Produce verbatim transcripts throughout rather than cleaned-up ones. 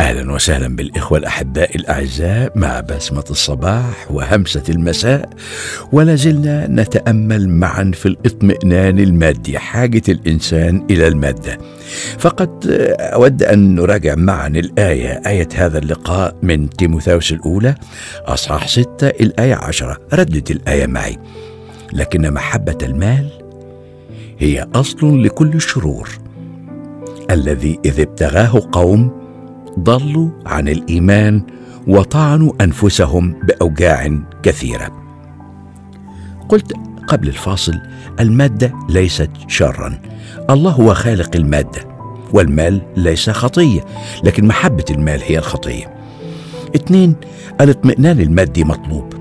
أهلا وسهلا بالإخوة الأحباء الأعزاء مع بسمة الصباح وهمسة المساء، ولا زلنا نتأمل معا في الاطمئنان المادي، حاجة الإنسان إلى المادة. فقد أود أن نراجع معا الآية آية هذا اللقاء من تيموثاوس الأولى أصحاح ستة الآية عشرة. ردد الآية معي: لكن محبة المال هي أصل لكل الشرور، الذي إذ ابتغاه قوم ضلوا عن الإيمان وطعنوا أنفسهم بأوجاع كثيرة. قلت قبل الفاصل: المادة ليست شرا، الله هو خالق المادة، والمال ليس خطية، لكن محبة المال هي الخطية. اثنين، الاطمئنان المادي مطلوب.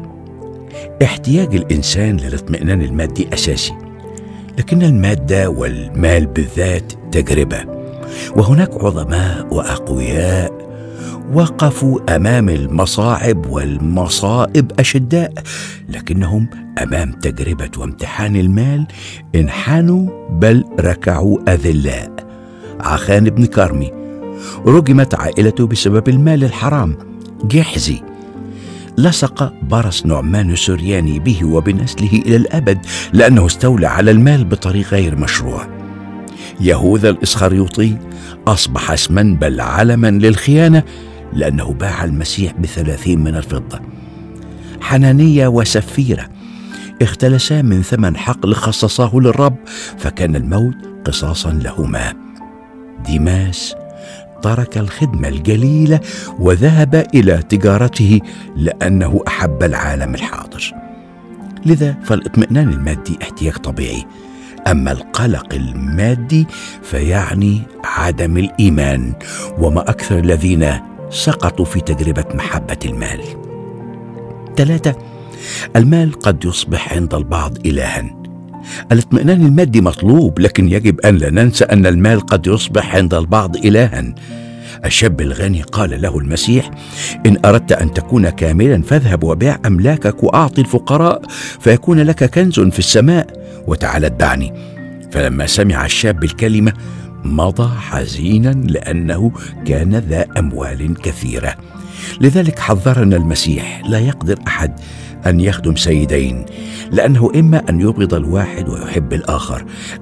احتياج الإنسان للاطمئنان المادي أساسي، لكن المادة والمال بالذات تجربة، وهناك عظماء وأقوياء وقفوا أمام المصاعب والمصائب أشداء، لكنهم أمام تجربة وامتحان المال انحنوا بل ركعوا أذلاء. عخان بن كرمي رجمت عائلته بسبب المال الحرام. جحزي لصق برص نعمان السرياني به وبنسله إلى الأبد لأنه استولى على المال بطريق غير مشروع. يهوذا الإسخريوطي أصبح اسما بل علما للخيانة لأنه باع المسيح بثلاثين من الفضة. حنانية وسفيرة اختلسا من ثمن حقل خصصاه للرب، فكان الموت قصاصا لهما. ديماس ترك الخدمة الجليلة وذهب إلى تجارته لأنه أحب العالم الحاضر. لذا فالاطمئنان المادي احتياج طبيعي، أما القلق المادي فيعني عدم الإيمان، وما أكثر الذين سقطوا في تجربة محبة المال. ثلاثة، المال قد يصبح عند البعض إلها. الاطمئنان المادي مطلوب، لكن يجب أن لا ننسى أن المال قد يصبح عند البعض إلها. الشاب الغني قال له المسيح: إن أردت أن تكون كاملا فاذهب وبيع أملاكك وأعطي الفقراء فيكون لك كنز في السماء وتعال اتبعني. فلما سمع الشاب الكلمة مضى حزينا لأنه كان ذا أموال كثيرة. لذلك حذرنا المسيح: لا يقدر أحد أن يخدم سيدين، لأنه إما أن يبغض الواحد ويحب الآخر،